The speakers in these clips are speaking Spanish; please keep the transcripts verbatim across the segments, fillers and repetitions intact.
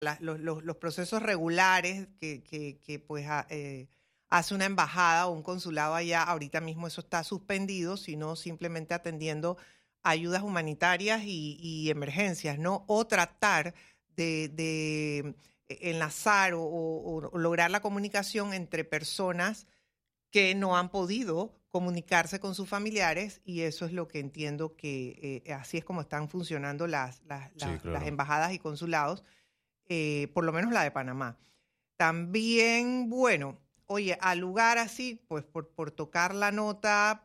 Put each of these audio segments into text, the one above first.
la, los, los, los procesos regulares que, que, que pues a, eh, hace una embajada o un consulado allá. Ahorita mismo eso está suspendido, sino simplemente atendiendo ayudas humanitarias y, y emergencias, ¿no? O tratar de, de enlazar o, o, o lograr la comunicación entre personas que no han podido comunicarse con sus familiares, y eso es lo que entiendo que eh, así es como están funcionando las, las, las, sí, claro. las embajadas y consulados, eh, por lo menos la de Panamá. También, bueno, oye, al lugar así, pues por, por tocar la nota,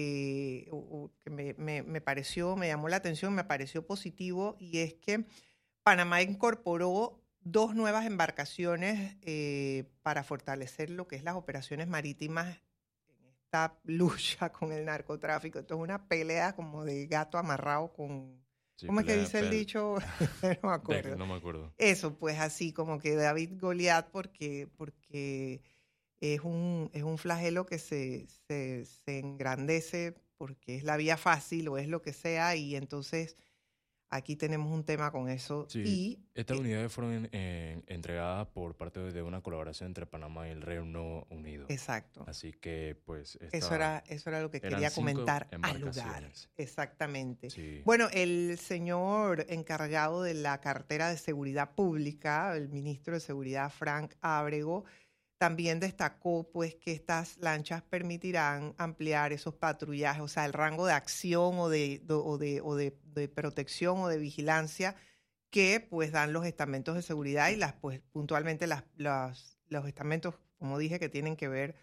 eh, o, o que me, me, me pareció, me llamó la atención, me pareció positivo, y es que Panamá incorporó dos nuevas embarcaciones eh, para fortalecer lo que es las operaciones marítimas en esta lucha con el narcotráfico. Esto es una pelea como de gato amarrado con... Sí, ¿cómo es que dice el dicho? No me acuerdo. No me acuerdo. Eso, pues así como que David Goliat, porque, porque es, un, es un flagelo que se, se, se engrandece porque es la vía fácil o es lo que sea, y entonces... Aquí tenemos un tema con eso. Sí, y estas eh, unidades fueron en, en, entregadas por parte de una colaboración entre Panamá y el Reino Unido. Exacto. Así que, pues... Esta, eso, era, eso era lo que quería comentar al lugar. Exactamente. Sí. Bueno, el señor encargado de la cartera de Seguridad Pública, el ministro de Seguridad, Frank Ábrego, también destacó pues que estas lanchas permitirán ampliar esos patrullajes, o sea, el rango de acción o de, de, o de, o de, de protección o de vigilancia que pues dan los estamentos de seguridad, y las pues puntualmente las, las, los estamentos, como dije, que tienen que ver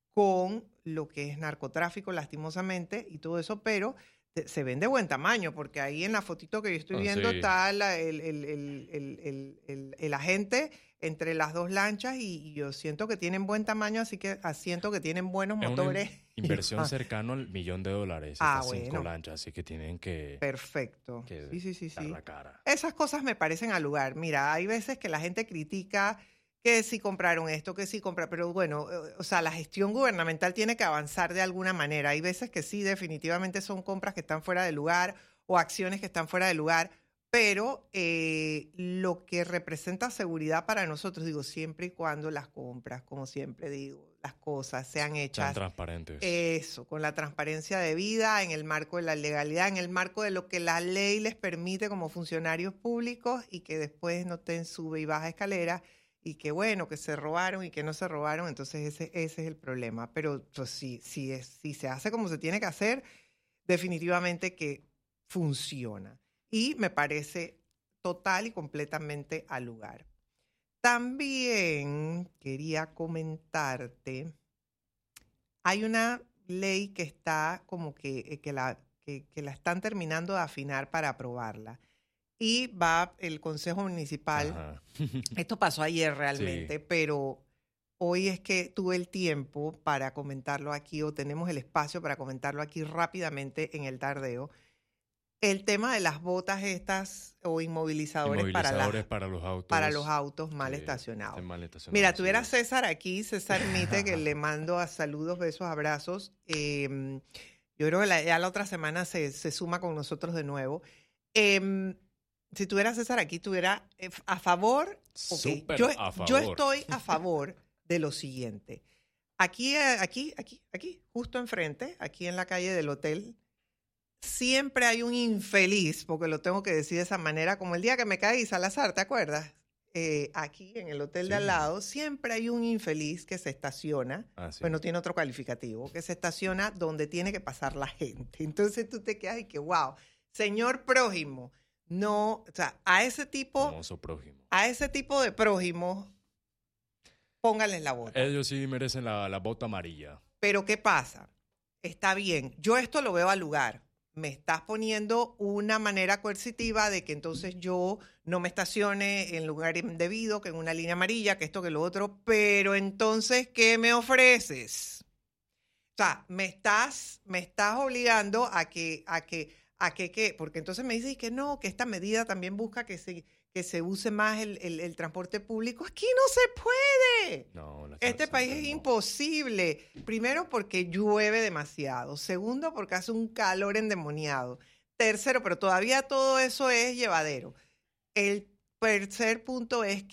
con lo que es narcotráfico, lastimosamente, y todo eso, pero de, se ven de buen tamaño, porque ahí en la fotito que yo estoy oh, viendo sí. está la, el, el, el, el, el, el, el agente entre las dos lanchas, y, y yo siento que tienen buen tamaño, así que siento que tienen buenos es motores. Una inversión ah. cercano al millón de dólares, ah, estas bueno. cinco lanchas, así que tienen que... Perfecto. Que sí, sí, sí, dar sí. la cara. Esas cosas me parecen al lugar. Mira, hay veces que la gente critica que si compraron esto, que si compraron, pero bueno, o sea, la gestión gubernamental tiene que avanzar de alguna manera. Hay veces que sí, definitivamente son compras que están fuera de lugar o acciones que están fuera de lugar, pero eh, lo que representa seguridad para nosotros, digo, siempre y cuando las compras, como siempre digo, las cosas sean hechas... Sean transparentes. Eso, con la transparencia debida, en el marco de la legalidad, en el marco de lo que la ley les permite como funcionarios públicos, y que después no estén sube y baja escalera, y que bueno, que se robaron y que no se robaron, entonces ese, ese es el problema. Pero pues, si, si, es, si se hace como se tiene que hacer, definitivamente que funciona. Y me parece total y completamente al lugar. También quería comentarte, hay una ley que está como que, que, la, que, que la están terminando de afinar para aprobarla. Y va el Consejo Municipal. Esto pasó ayer realmente, sí. pero hoy es que tuve el tiempo para comentarlo aquí, o tenemos el espacio para comentarlo aquí rápidamente en el tardeo. El tema de las botas estas o inmovilizadores, inmovilizadores para, para, los autos, para los autos mal estacionados. mal estacionados. Mira, tuviera César aquí, César Mite, que le mando a saludos, besos, abrazos. Eh, yo creo que la, ya la otra semana se, se suma con nosotros de nuevo. Eh, si tuviera César aquí, tuviera a favor. Okay. Yo, a favor. yo estoy a favor de lo siguiente. Aquí, aquí, aquí, aquí, justo enfrente, aquí en la calle del hotel, siempre hay un infeliz, porque lo tengo que decir de esa manera, como el día que me caí Salazar, ¿te acuerdas? Eh, aquí en el hotel sí. de al lado, siempre hay un infeliz que se estaciona, ah, sí. pues no tiene otro calificativo, que se estaciona donde tiene que pasar la gente. Entonces tú te quedas y que, wow, señor prójimo, no, o sea, a ese tipo, famoso prójimo. A ese tipo de prójimos, pónganles la bota. Ellos sí merecen la, la bota amarilla. Pero ¿qué pasa? Está bien, yo esto lo veo al lugar. Me estás poniendo una manera coercitiva de que entonces yo no me estacione en lugar indebido, que en una línea amarilla, que esto, que lo otro, pero entonces, ¿qué me ofreces? O sea, me estás, me estás obligando a que, a que, a que, que, porque entonces me dices que no, que esta medida también busca que se, que se use más el, el, el transporte público. Aquí no se puede. No, este país es no. imposible. Primero, porque llueve demasiado. Segundo, porque hace un calor endemoniado. Tercero, pero todavía todo eso es llevadero. El tercer punto es